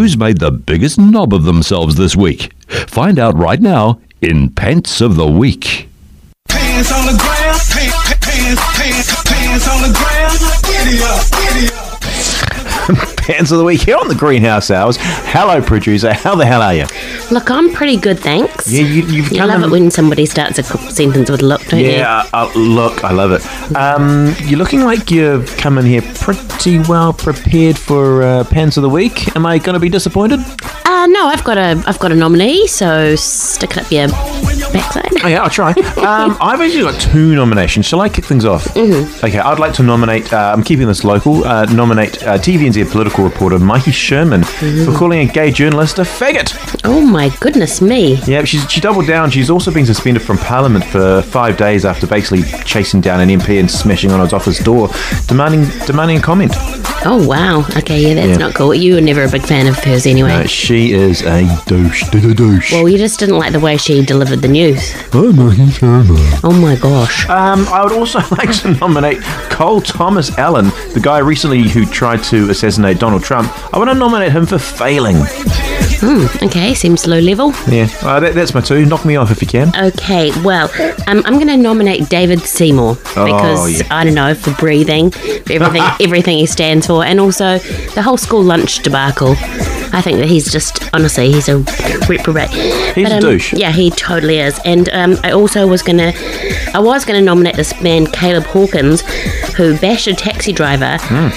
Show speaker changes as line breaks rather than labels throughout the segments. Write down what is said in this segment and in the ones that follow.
Who's made the biggest knob of themselves this week? Find out right now in Pants of the Week.
Pants on the ground, pants on the ground, giddy up.
Pants of the Week here on the Greenhouse Hours. Hello, producer. How the hell are you?
Look, I'm pretty good, thanks.
Yeah, you've
You
come
love
in-
it when somebody starts a sentence with look, don't you?
Yeah, look, I love it. You're looking like you've come in here pretty well prepared for Pants of the Week. Am I going to be disappointed?
No, I've got a nominee, so stick it up your backside.
Oh, yeah, I'll try. I've actually got 2 nominations. Shall I kick things off? Mm-hmm. Okay, I'd like to nominate, I'm keeping this local, nominate TVNZ political reporter Mikey Sherman for calling a gay journalist a faggot.
Oh my goodness me.
Yeah, she doubled down. She's also been suspended from Parliament for 5 days after basically chasing down an MP and smashing on his office door, demanding a comment.
Oh wow. Okay, yeah, that's not cool. You were never a big fan of hers anyway.
She is a douche.
Well, you just didn't like the way she delivered the news. Oh my gosh.
I would also like to nominate Cole Thomas Allen, the guy recently who tried to assassinate Donald Trump. I want to nominate him for failing.
Okay, seems low level.
Yeah, that's my 2. Knock me off if you can.
Okay, well, I'm going to nominate David Seymour because, I don't know, for breathing, for everything he stands for, and also the whole school lunch debacle. I think that he's just, honestly, he's a reprobate.
He's a douche.
Yeah, he totally is. And I was gonna nominate this man, Caleb Hawkins, who bashed a taxi driver.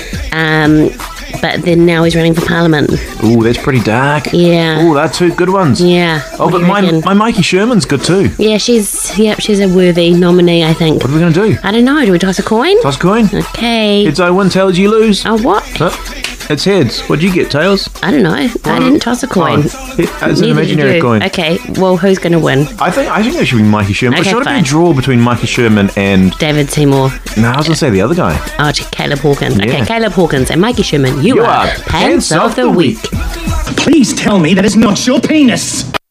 But then now he's running for Parliament.
Ooh, that's pretty dark.
Yeah.
Ooh, that's 2 good ones.
Yeah.
Oh, but my Mikey Sherman's good too.
Yeah, she's a worthy nominee, I think.
What are we going to do?
I don't know. Do we toss a coin?
Toss a coin.
Okay.
Heads I win, tails you lose.
Oh, what?
It's heads. What'd you get, tails?
I don't know. I didn't toss a coin.
It's an
Neither
imaginary
did you.
coin.
Okay, well, who's going to win?
I think it should be Mikey Sherman.
Okay,
Should it be a
fine.
draw between Mikey Sherman and...
David Seymour.
No, I was going to say the other guy.
Oh, Caleb Hawkins.
Yeah.
Okay, Caleb Hawkins and Mikey Sherman. You are
Pants
Pants of the Week.
Please tell me that it's not your penis.